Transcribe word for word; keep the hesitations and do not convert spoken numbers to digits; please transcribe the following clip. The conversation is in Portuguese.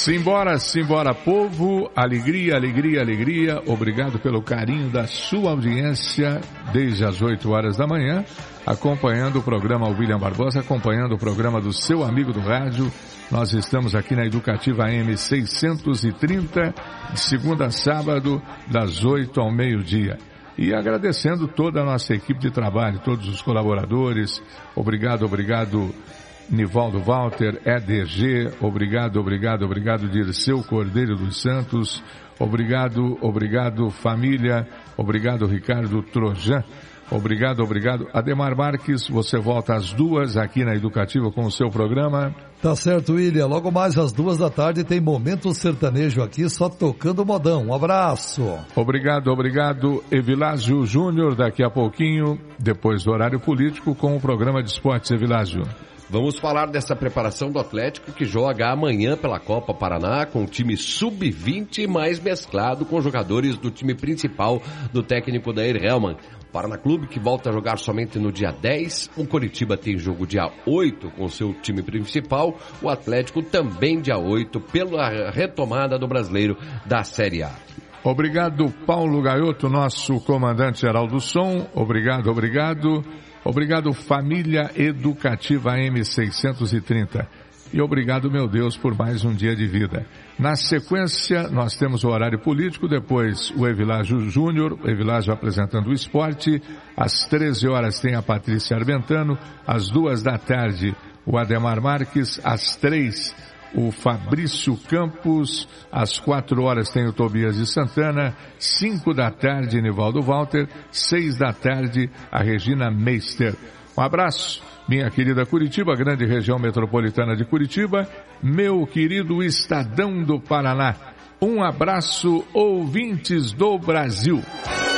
Simbora, simbora, povo, alegria, alegria, alegria, obrigado pelo carinho da sua audiência desde as oito horas da manhã, acompanhando o programa William Barbosa, acompanhando o programa do seu amigo do rádio. Nós estamos aqui na Educativa A M seiscentos e trinta, de segunda a sábado, das oito ao meio-dia. E agradecendo toda a nossa equipe de trabalho, todos os colaboradores, obrigado, obrigado, Nivaldo Walter, E D G, obrigado, obrigado, obrigado, Dirceu Cordeiro dos Santos, obrigado, obrigado, família, obrigado, Ricardo Trojan, obrigado, obrigado, Ademar Marques, você volta às duas aqui na Educativa com o seu programa. Tá certo, William, logo mais às duas da tarde tem Momento Sertanejo aqui, só tocando modão, um abraço. Obrigado, obrigado, Evilásio Júnior, daqui a pouquinho, depois do horário político, com o programa de esportes, Evilásio. Vamos falar dessa preparação do Atlético que joga amanhã pela Copa Paraná com o time sub vinte mais mesclado com jogadores do time principal do técnico Dair Hellmann. O Paraná Clube que volta a jogar somente no dia dez, o Coritiba tem jogo dia oito com seu time principal, o Atlético também dia oito pela retomada do Brasileiro da Série A. Obrigado, Paulo Gaioto, nosso comandante-geral do som, obrigado, obrigado. Obrigado, família Educativa A M seiscentos e trinta. E obrigado, meu Deus, por mais um dia de vida. Na sequência, nós temos o horário político, depois o Evilásio Júnior, o Evilásio apresentando o esporte. Às treze horas tem a Patrícia Armentano, às duas da tarde o Ademar Marques, às três o Fabrício Campos, às quatro horas tem o Tobias de Santana, cinco da tarde, Nivaldo Walter, seis da tarde, a Regina Meister. Um abraço, minha querida Curitiba, grande região metropolitana de Curitiba, meu querido Estadão do Paraná. Um abraço, ouvintes do Brasil.